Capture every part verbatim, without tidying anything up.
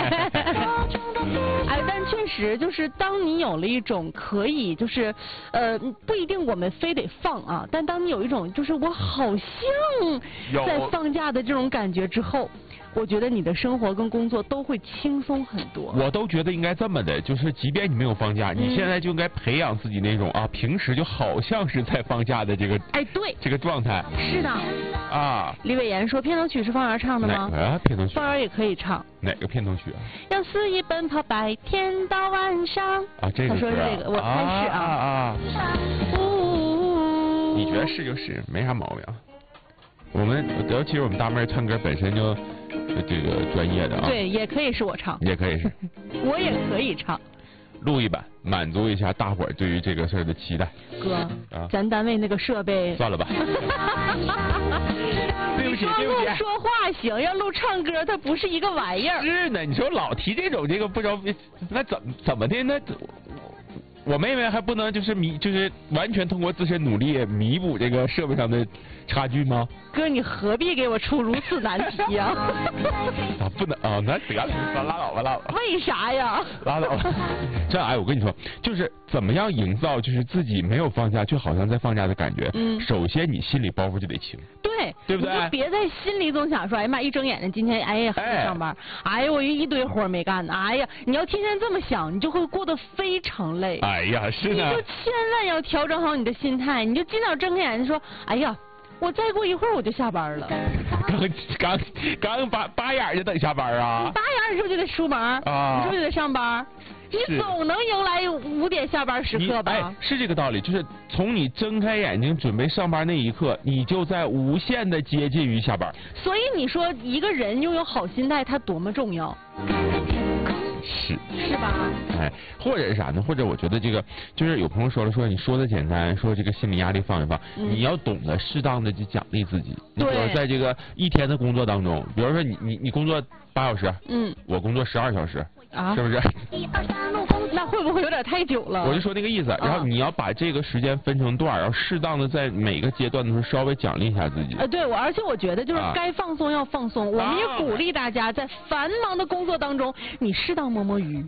哎，但确实就是当你有了一种可以就是，呃，不一定我们非得放啊，但当你有一种就是我好像在放假的这种感觉之后。我觉得你的生活跟工作都会轻松很多。 我都觉得应该这么的，就是即便你没有放假，嗯、你现在就应该培养自己那种啊，平时就好像是在放假的这个哎对这个状态。 是的。啊。李伟岩说片头曲是方圆唱的吗？ 哪个、啊、片头曲？ 方圆也可以唱。 哪个片头曲啊？ 要肆意奔跑，白天到晚上。 啊，这个、啊。 他说这个，我猜是啊。 啊啊。呜你觉得是就是，没啥毛病。我们尤其是我们大妹唱歌本身就。这个专业的啊， 对，也可以是我唱， 也可以是， 我也可以唱， 录一版，满足一下大伙儿对于这个事儿的期待。 哥，啊，咱单位那个设备， 算了吧。对不起，对不起。 说话行，要录唱歌，它不是一个玩意儿。 是呢，你说老提这种这个不知道，那怎么怎么的那？我妹妹还不能就是弥就是完全通过自身努力弥补这个设备上的差距吗？ 哥，你何必给我出如此难题啊？ 啊，不能啊，那得了，拉倒吧，拉倒吧。 为啥呀？ 拉倒吧。这哎，我跟你说，就是怎么样营造就是自己没有放假却好像在放假的感觉。嗯。首先，你心里包袱就得轻。 对。 对不对？ 你就别在心里总想说，哎呀妈，一睁眼睛今天哎呀还得上班，哎呀我一堆活没干呢，哎呀，你要天天这么想，你就会过得非常累。 哎呀，是的。 你就千万要调整好你的心态，你就尽早睁开眼睛说，哎呀。我再过一会儿我就下班了。 刚刚刚拔拔眼就等下班啊？ 拔眼的时候就得出门啊，你说就得上班，你总能迎来五点下班时刻吧？ 哎，是这个道理，就是从你睁开眼睛准备上班那一刻，你就在无限的接近于下班。 所以你说一个人拥有好心态，他多么重要？ 是是吧？ 哎，或者是啥呢？或者我觉得这个就是有朋友说了，说你说的简单，说这个心理压力放一放，嗯、你要懂得适当的去奖励自己。你比如在这个一天的工作当中，比如说你你你工作八小时，嗯，我工作十二小时，啊，是不是？ 那会不会有点太久了？ 我就说那个意思。然后你要把这个时间分成段，然后适当的在每个阶段的时候稍微奖励一下自己。 呃，对，我而且我觉得就是该放松要放松，啊、我们也鼓励大家在繁忙的工作当中，你适当摸摸鱼。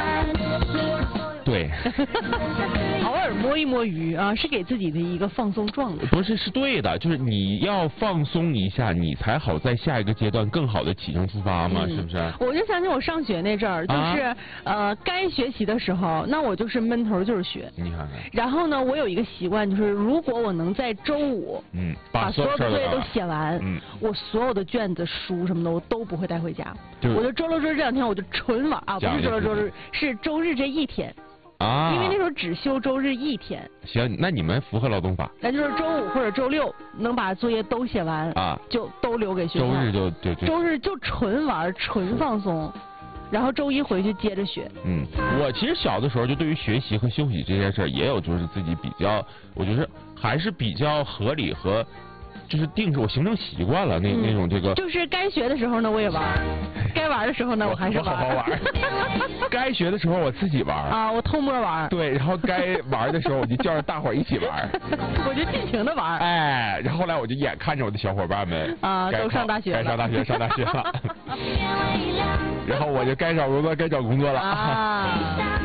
对。 偶尔摸一摸鱼啊，是给自己的一个放松状态。 不是，是对的，就是你要放松一下，你才好在下一个阶段更好的启程出发嘛，嗯、是不是？ 我就想起我上学那阵儿，就是、啊、呃该学习的时候，那我就是闷头就是学。 你看看。 然后呢，我有一个习惯，就是如果我能在周五，嗯，把所有的作业都写完，嗯，我所有的卷子、书什么的，我都不会带回家。我就周六周日这两天，我就纯玩啊，不是周六周日，是周日这一天。啊，因为那时候只休周日一天。 行，那你们符合劳动法。 那就是周五或者周六能把作业都写完啊，就都留给学校。 周日就就就。 周日就纯玩纯放松，然后周一回去接着学。 嗯，我其实小的时候就对于学习和休息这件事儿也有就是自己比较，我觉得还是比较合理和。就是定是我形成习惯了，那、嗯、那种这个。 就是该学的时候呢，我也玩；该玩的时候呢，我还是玩。 我好好玩。该学的时候我自己玩。 啊，我偷摸玩。 对，然后该玩的时候我就叫着大伙儿一起玩。 我就尽情的玩。 哎，然后后来我就眼看着我的小伙伴们啊都上大学了，该上大学上大学了。然后我就该找工作该找工作了。啊。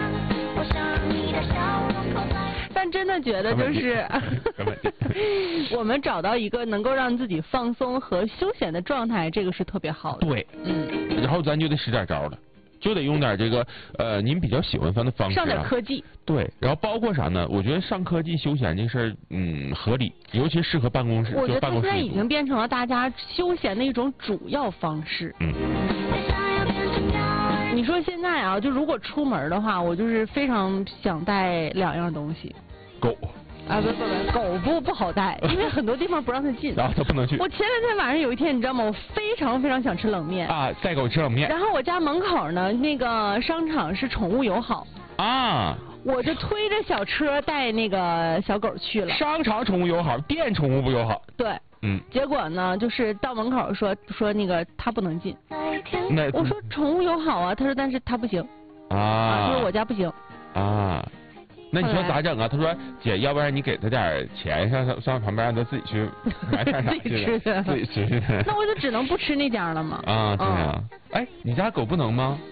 但真的觉得就是我们找到一个能够让自己放松和休闲的状态，这个是特别好的。 对，嗯，然后咱就得使点招了，就得用点这个呃您比较喜欢放的方式、啊， 上点科技。 对，然后包括啥呢？我觉得上科技休闲这事儿，嗯，合理，尤其适合办公室。 我觉得它现在已经变成了大家休闲的一种主要方式。嗯。你说现在啊，就如果出门的话，我就是非常想带两样东西。 狗。 啊不不不，狗不不好带，因为很多地方不让它进。 然后它不能去。 我前两天晚上有一天，你知道吗？我非常非常想吃冷面。 啊，带狗吃冷面。 然后我家门口呢，那个商场是宠物友好。啊。我就推着小车带那个小狗去了。 商场宠物友好，店宠物不友好。 对。嗯。结果呢，就是到门口说说那个它不能进。 那我说宠物友好啊，他说但是它不行。啊。他说我家不行。 啊。那你说咋整啊？他说姐，要不然你给他点钱，上上上旁边让他自己去买点啥自己吃的， 自己吃的。 那我就只能不吃那家了吗？ 啊，对啊。哎，你家狗不能吗？